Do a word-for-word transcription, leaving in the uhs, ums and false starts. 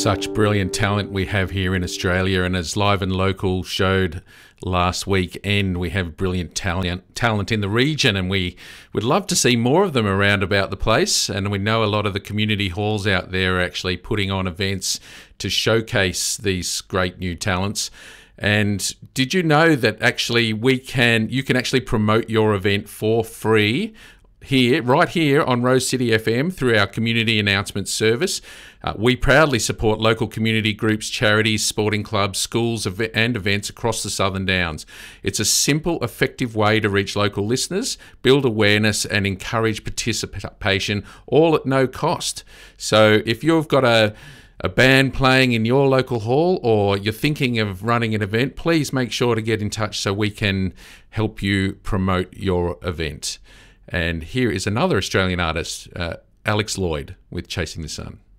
Such brilliant talent we have here in Australia, and as Live and Local showed last weekend, we have brilliant talent talent in the region, and we would love to see more of them around about the place. And we know a lot of the community halls out there are actually putting on events to showcase these great new talents. And did you know that actually we can you can actually promote your event for free here, right here on Rose City F M through our community announcement service? Uh, we proudly support local community groups, charities, sporting clubs, schools and events across the Southern Downs. It's a simple, effective way to reach local listeners, build awareness and encourage participation, all at no cost. So if you've got a a band playing in your local hall, or you're thinking of running an event, please make sure to get in touch so we can help you promote your event. And here is another Australian artist, uh, Alex Lloyd, with Chasing the Sun.